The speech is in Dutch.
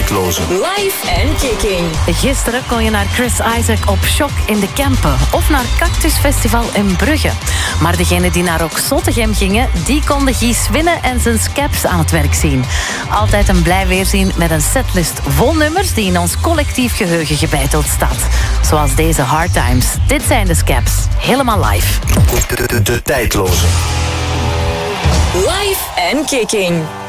tijdloze. Live en Kicking. Gisteren kon je naar Chris Isaak op Shock in de Kempen of naar Cactus Festival in Brugge. Maar degenen die naar Rock Zottegem gingen, die konden Guy Swinnen en zijn Scaps aan het werk zien. Altijd een blij weerzien met een setlist vol nummers die in ons collectief geheugen gebeiteld staat. Zoals deze Hard Times. Dit zijn de Scaps. Helemaal live. De tijdloze. Live en Kicking.